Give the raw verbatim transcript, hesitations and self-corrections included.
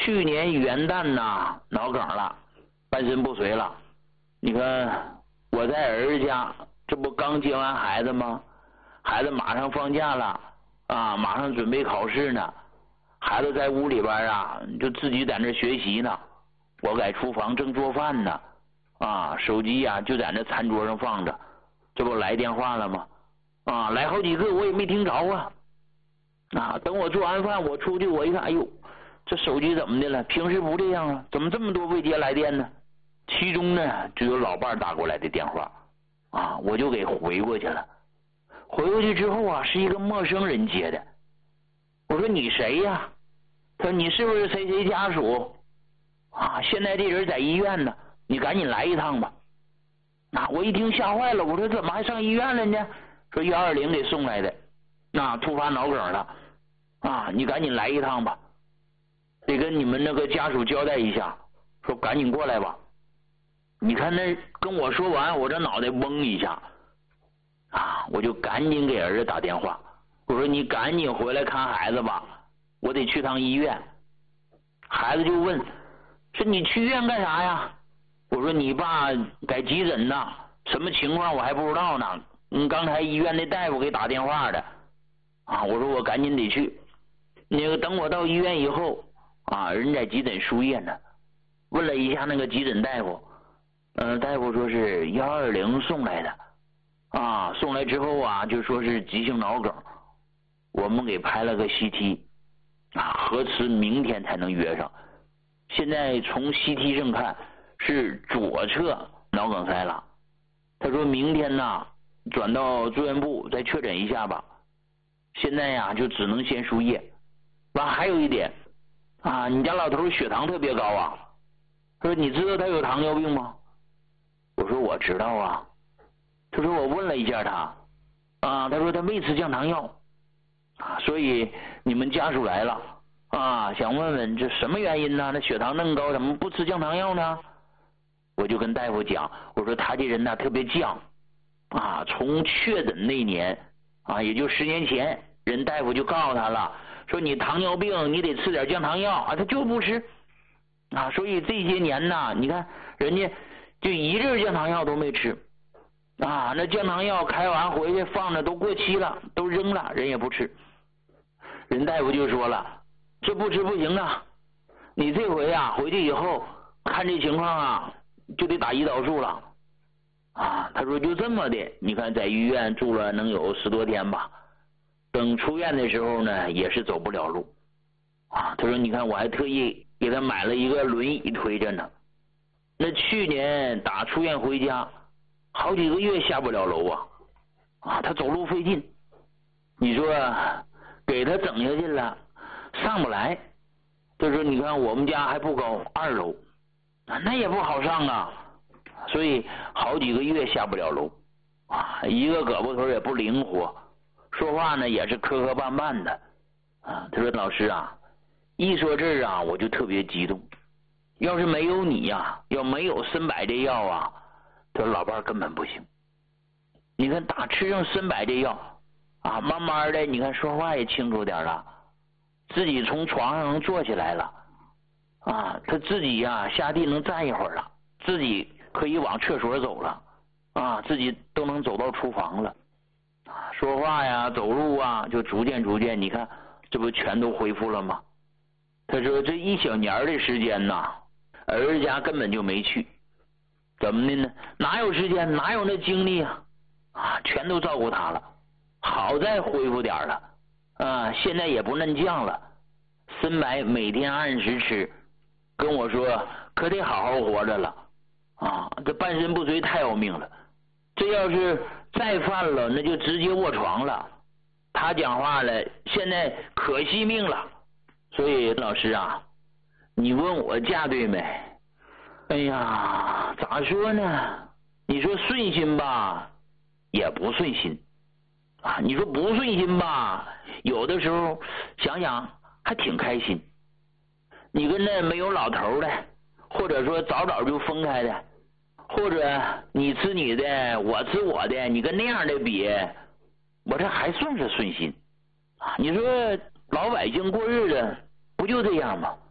去年元旦呐，脑梗了，半身不遂了。你看我在儿子家，这不刚接完孩子吗？孩子马上放假了啊，马上准备考试呢。孩子在屋里边啊，就自己在那学习呢。我在厨房正做饭呢，啊，手机呀、啊、就在那餐桌上放着。这不来电话了吗？啊，来好几个我也没听着啊。啊，等我做完饭，我出去我一看，哎呦，这手机怎么的了？平时不这样啊，怎么这么多未接来电呢？其中呢就有老伴打过来的电话，啊，我就给回过去了。回过去之后啊，是一个陌生人接的。我说你谁呀？他说你是不是谁谁家属？啊，现在这人在医院呢，你赶紧来一趟吧。啊，我一听吓坏了，我说怎么还上医院了呢？说幺二零给送来的，啊，突发脑梗了，啊，你赶紧来一趟吧，得跟你们那个家属交代一下，说赶紧过来吧。你看那跟我说完，我这脑袋嗡一下，啊，我就赶紧给儿子打电话，我说你赶紧回来看孩子吧，我得去趟医院。孩子就问，说你去医院干啥呀？我说你爸在急诊呢，什么情况我还不知道呢。嗯，刚才医院的大夫给打电话的，啊，我说我赶紧得去。那个等我到医院以后，啊，人在急诊输液呢。问了一下那个急诊大夫，嗯、呃，大夫说是幺二零送来的，啊，送来之后啊，就说是急性脑梗。我们给拍了个 C T， 啊，核磁明天才能约上。现在从 C T 上看是左侧脑梗塞了。他说明天呢转到住院部再确诊一下吧。现在呀就只能先输液。完还有一点啊，你家老头血糖特别高啊。他说你知道他有糖尿病吗？我说我知道啊。他说我问了一下他，啊，他说他没吃降糖药，啊，所以你们家属来了啊，想问问这什么原因呢？那血糖那么高，怎么不吃降糖药呢？我就跟大夫讲，我说他这人呢特别犟啊，从确诊那年啊，也就十年前，人大夫就告诉他了，说你糖尿病你得吃点降糖药啊，他就不吃啊，所以这些年呢，你看人家就一粒降糖药都没吃啊，那降糖药开完回去放着都过期了，都扔了，人也不吃。人大夫就说了，这不吃不行啊，你这回啊回去以后看这情况啊就得打胰岛素了啊。他说就这么的，你看在医院住了能有十多天吧，等出院的时候呢也是走不了路啊。他说你看我还特意给他买了一个轮椅推着呢。那去年打出院回家好几个月下不了楼啊，啊，他走路费劲，你说给他整下去了上不来。他说你看我们家还不高，二楼那也不好上啊，所以好几个月下不了楼啊，一个胳膊头也不灵活，说话呢也是磕磕绊绊的啊。他说老师啊，一说这儿啊我就特别激动，要是没有你呀、啊，要没有参柏这药啊，他说老伴根本不行。你看打吃上参柏这药啊，慢慢的你看说话也清楚点了，自己从床上能坐起来了啊，他自己呀、啊、下地能站一会儿了，自己可以往厕所走了啊，自己都能走到厨房了啊，说话呀走路啊就逐渐逐渐，你看这不全都恢复了吗？他说这一小年的时间呐，儿子家根本就没去，怎么的呢？哪有时间，哪有那精力啊？啊，全都照顾他了。好在恢复点了啊，现在也不嫩犟了，参柏每天按时吃，跟我说可得好好活着了啊！这半身不遂太要命了，这要是再犯了，那就直接卧床了。他讲话了，现在可惜命了。所以老师啊，你问我嫁对没？哎呀，咋说呢？你说顺心吧，也不顺心啊；你说不顺心吧，有的时候想想还挺开心。你跟那没有老头的，或者说早早就分开的，或者你吃你的，我吃我的，你跟那样的比，我这还算是顺心啊。你说老百姓过日子不就这样吗？